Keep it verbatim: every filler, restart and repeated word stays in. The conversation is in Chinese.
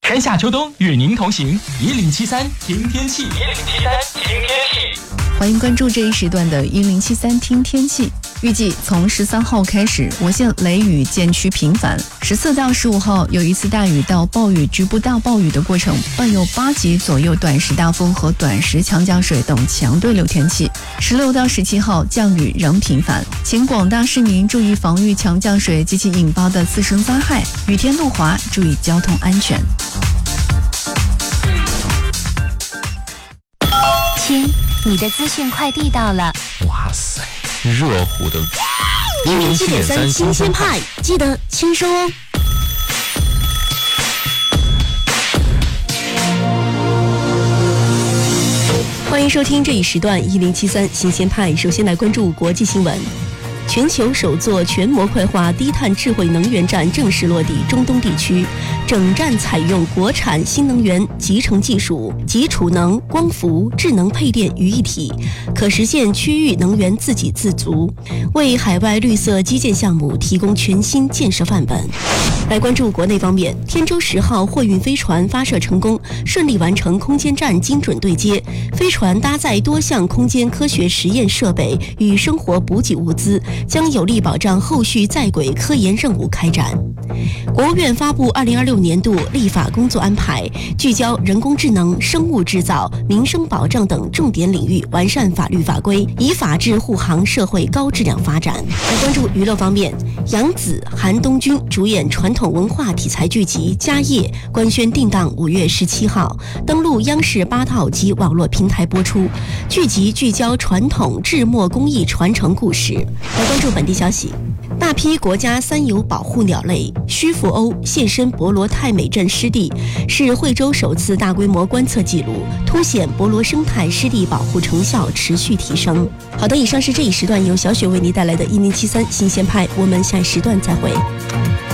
春夏秋冬与您同行，一零七三听天气，一零七三听天气。 欢迎关注这一时段的一零七三听天气。预计从十三号开始，我县雷雨渐趋频繁。十四到十五号有一次大雨到暴雨、局部大暴雨的过程，伴有八级左右短时大风和短时强降水等强对流天气。十六到十七号降雨仍频繁，请广大市民注意防御强降水及其引发的次生灾害，雨天路滑，注意交通安全。 亲，你的资讯快递到了。 哇塞，热乎的一零七点三新鲜派，记得签收哦。欢迎收听这一时段一零七三新鲜派。首先来关注国际新闻。全球首座全模块化低碳智慧能源站正式落地中东地区，整站采用国产新能源集成技术，集储能、光伏、智能配电于一体，可实现区域能源自给自足，为海外绿色基建项目提供全新建设范本。来关注国内方面，天舟十号货运飞船发射成功，顺利完成空间站精准对接。飞船搭载多项空间科学实验设备与生活补给物资，将有力保障后续在轨科研任务开展。国务院发布二零二六年度立法工作安排，聚焦人工智能、生物制造、民生保障等重点领域完善法律法规，以法治护航社会高质量发展。来关注娱乐方面，杨紫、韩东君主演传统文化题材剧集《家业》官宣定档五月十七号，登陆央视八套及网络平台播出。剧集聚焦传统制墨工艺传承故事。来关注本地消息，大批国家三有保护鸟类须扶鸥现身博罗太美镇湿地，是惠州首次大规模观测记录，凸显博罗生态湿地保护成效持续提升。好的，以上是这一时段由小雪为您带来的一零七三新鲜派，我们下一时段再会。